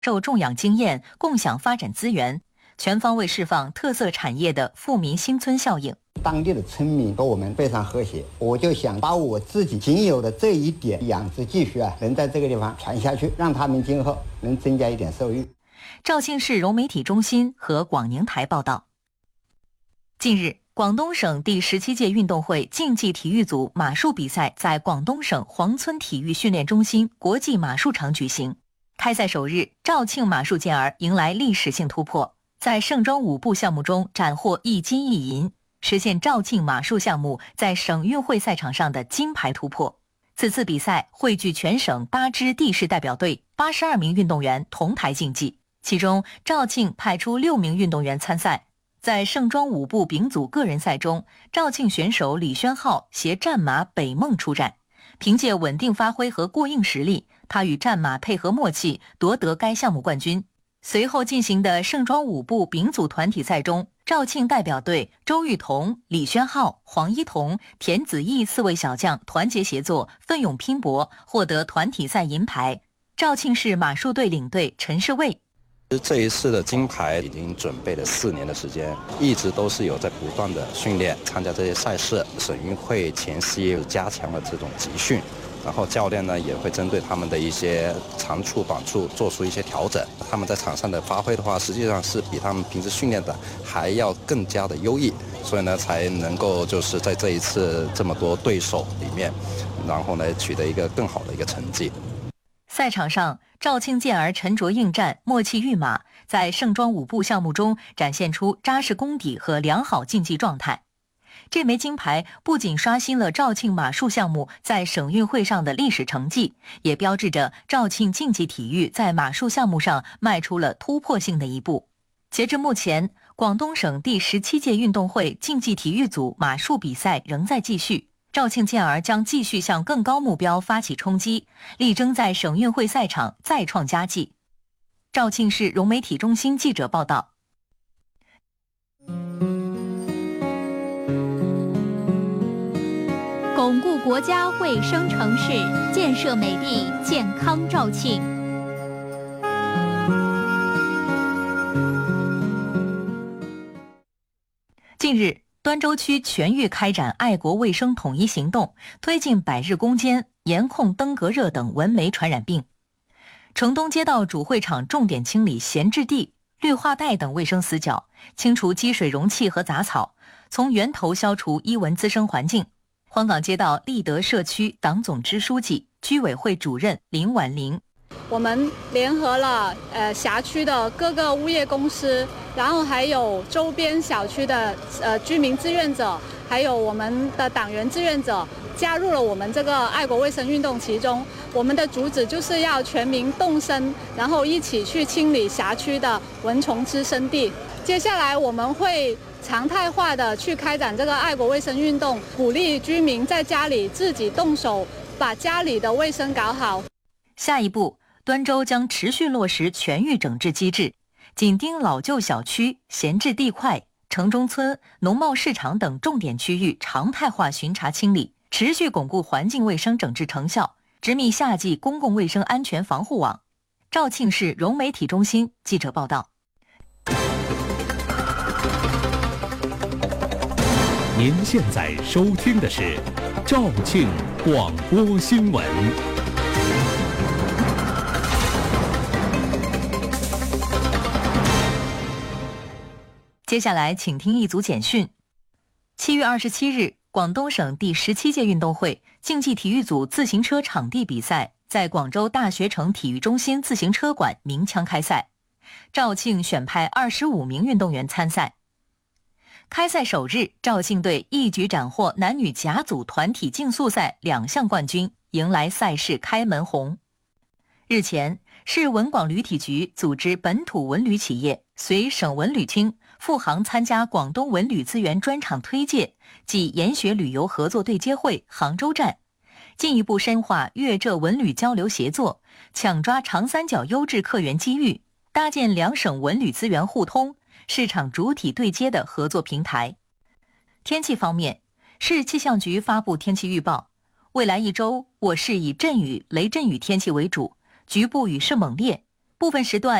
受种养经验，共享发展资源，全方位释放特色产业的富民新村效应。 当地的村民和我们非常和谐，我就想把我自己仅有的这一点养殖技术能在这个地方传下去，让他们今后能增加一点收益。 肇庆市融媒体中心和广宁台报道。近日，广东省第17届运动会竞技体育组马术比赛在广东省黄村体育训练中心国际马术场举行。开赛首日，肇庆马术健儿迎来历史性突破，在盛装舞步项目中斩获1金1银，实现肇庆马术项目在省运会赛场上的金牌突破。此次比赛汇聚全省8支地市代表队82名运动员同台竞技，其中肇庆派出6名运动员参赛。在盛装舞步丙组个人赛中，肇庆选手李宣浩携战马北梦出战，凭借稳定发挥和过硬实力，他与战马配合默契，夺得该项目冠军。随后进行的盛装舞步丙组团体赛中，肇庆代表队周玉彤、李宣浩、黄一彤、田子毅4位小将团结协作，奋勇拼搏，获得团体赛银牌。肇庆市马术队领队陈世卫， 这一次的金牌已经准备了4年的时间，一直都是有在不断的训练，参加这些赛事。省运会前期加强了这种集训，然后教练呢也会针对他们的一些长处短处做出一些调整。他们在场上的发挥的话，实际上是比他们平时训练的还要更加的优异，所以呢才能够就是在这一次这么多对手里面，然后呢取得一个更好的一个成绩。 赛场上，肇庆健儿沉着应战，默契育马，在盛装舞步项目中展现出扎实功底和良好竞技状态。这枚金牌不仅刷新了肇庆马术项目在省运会上的历史成绩，也标志着肇庆竞技体育在马术项目上迈出了突破性的一步。截至目前，广东省第17届运动会竞技体育组马术比赛仍在继续。肇庆健儿将继续向更高目标发起冲击，力争在省运会赛场再创佳绩。肇庆市融媒体中心记者报道。 巩固国家卫生城市，建设美丽健康肇庆。 近日，端州区全域开展爱国卫生统一行动，推进百日攻坚，严控登革热等蚊媒传染病。城东街道主会场重点清理闲置地、绿化带等卫生死角，清除积水容器和杂草，从源头消除伊蚊滋生环境。黄岗街道立德社区党总支书记、居委会主任林婉玲， 我们联合了辖区的各个物业公司，然后还有周边小区的居民志愿者，还有我们的党员志愿者，加入了我们这个爱国卫生运动其中。我们的主旨就是要全民动身，然后一起去清理辖区的蚊虫滋生地。接下来我们会常态化的去开展这个爱国卫生运动，鼓励居民在家里自己动手，把家里的卫生搞好。 下一步，端州将持续落实全域整治机制，紧盯老旧小区、闲置地块、城中村、农贸市场等重点区域常态化巡查清理，持续巩固环境卫生整治成效，执密夏季公共卫生安全防护网。肇庆市融媒体中心记者报道。 您现在收听的是肇庆广播新闻。 接下来请听一组简讯。7月27日，广东省第17届运动会竞技体育组自行车场地比赛在广州大学城体育中心自行车馆鸣枪开赛，肇庆选派25名运动员参赛。开赛首日，肇庆队一举斩获男女甲组团体竞速赛2项冠军，迎来赛事开门红。日前，市文广旅体局组织本土文旅企业随省文旅厅赴杭参加广东文旅资源专场推介暨研学旅游合作对接会杭州站，进一步深化粤浙文旅交流协作，抢抓长三角优质客源机遇，搭建两省文旅资源互通、市场主体对接的合作平台。天气方面，市气象局发布天气预报，未来一周我市以阵雨、雷阵雨天气为主，局部雨势猛烈， 部分时段